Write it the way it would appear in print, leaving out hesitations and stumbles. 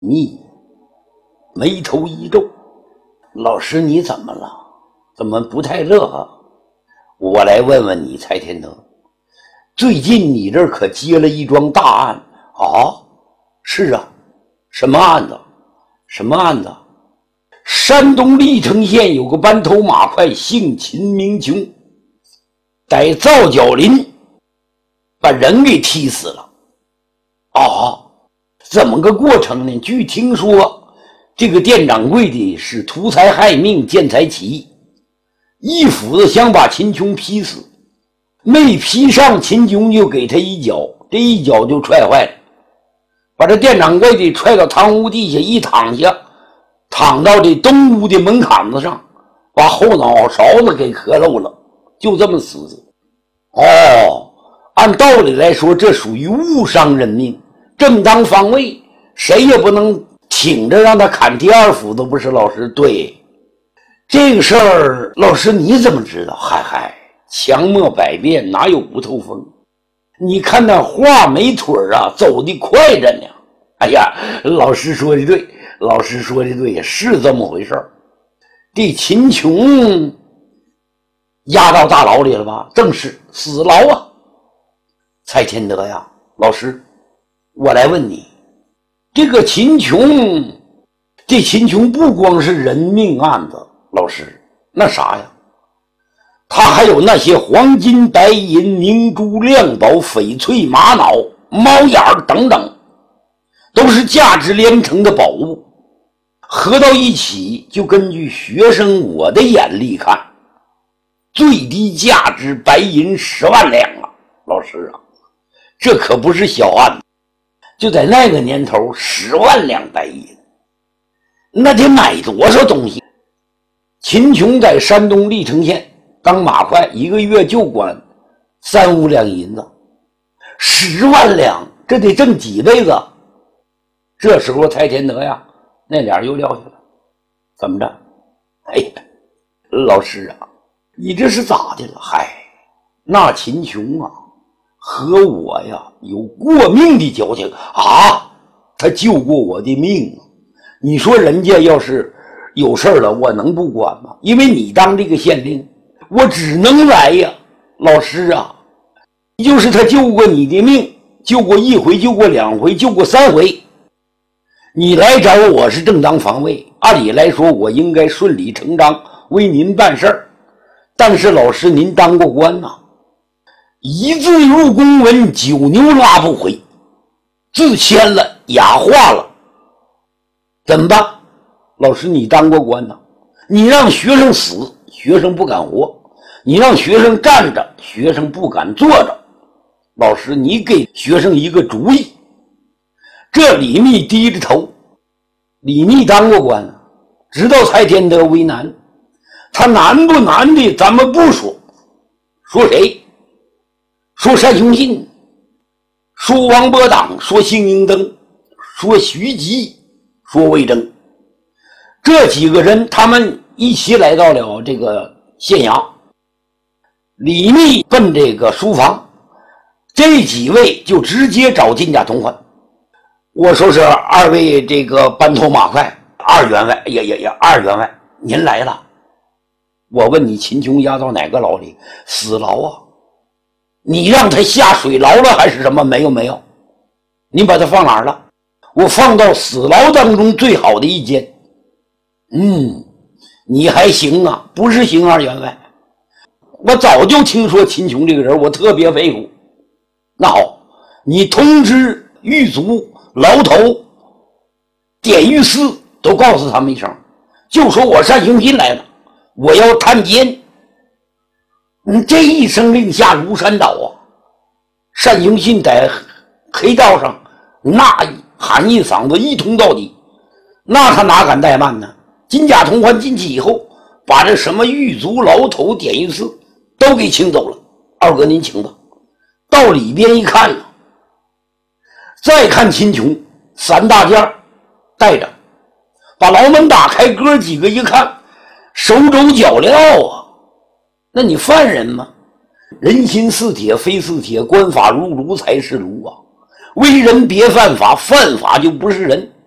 你眉头一皱，老师你怎么了？怎么不太乐呵？我来问问你，蔡天德，最近你这儿可接了一桩大案啊？是啊，什么案子？什么案子？山东历城县有个班头马快，姓秦名琼，在皂角林把人给踢死了。怎么个过程呢？据听说，这个店掌柜的是图财害命，见财起意，一斧子想把秦琼劈死，没劈上，秦琼就给他一脚，这一脚就踹坏了，把这店掌柜的踹到堂屋地下，一躺下，躺到这东屋的门槛子上，把后脑勺子给磕漏了，就这么死的。按道理来说，这属于误伤人命，正当防卫，谁也不能挺着让他砍第二斧子，不是老师？对，这个事儿，老师你怎么知道？嗨，强莫百变，哪有不透风？你看那画眉腿啊，走得快着呢。哎呀，老师说的对，老师说的对，是这么回事儿。这秦琼押到大牢里了吧？正是死牢啊。蔡天德呀，老师，我来问你，这个秦琼，这秦琼不光是人命案子，老师，那啥呀？他还有那些黄金、白银、明珠、亮宝、翡翠、玛瑙、猫眼等等，都是价值连城的宝物，合到一起，就根据学生我的眼力看，最低价值白银10万两啊！老师啊，这可不是小案子，就在那个年头，10万两白银，那得买多少东西？秦琼在山东历城县当马快，1个月就管3-5两银子，10万两，这得挣几辈子？这时候蔡天德呀，那脸又撂下了。怎么着？哎呀，老师啊，你这是咋的了？嗨，那秦琼啊，和我呀有过命的交情啊，他救过我的命啊！你说人家要是有事了，我能不管吗？因为你当这个县令，我只能来呀。老师啊，就是他救过你的命，救过1回，救过2回，救过3回。你来找我是正当防卫，按理来说我应该顺理成章为您办事儿。但是老师您当过官呐，一字入公文，9牛拉不回，字签了哑化了，怎么办？老师你当过官呐，你让学生死，学生不敢活；你让学生站着，学生不敢坐着。老师你给学生一个主意。这李密低着头，李密当过官，知道蔡天德为难，他难不难的咱们不说，说谁？说单雄信，说王伯党，说辛英登，说徐吉，说魏征，这几个人他们一起来到了这个县衙，李密奔这个书房，这几位就直接找金甲同欢。我说是2位这个班头马快，2员外，2员外，您来了。我问你，秦琼押到哪个牢里？死牢啊！你让他下水牢了还是什么？没有，你把他放哪儿了？我放到死牢当中最好的一间。你还行啊，不是行2员外。我早就听说秦琼这个人，我特别佩服。那好，你通知狱卒、牢头、典狱司都告诉他们一声，就说我单雄信来了，我要探监。这一声令下如山倒啊！单雄信在黑道上那喊一嗓子一通到底，那他哪敢怠慢呢？金甲同欢进去以后，把这什么狱卒、牢头、典狱司都给请走了。二哥您请吧。到里边一看啊，再看秦琼3大件带着，把牢门打开，哥几个一看，手肘脚镣啊！那你犯人吗？人心似铁，非似铁，官法如炉才是炉啊！为人别犯法，犯法就不是人。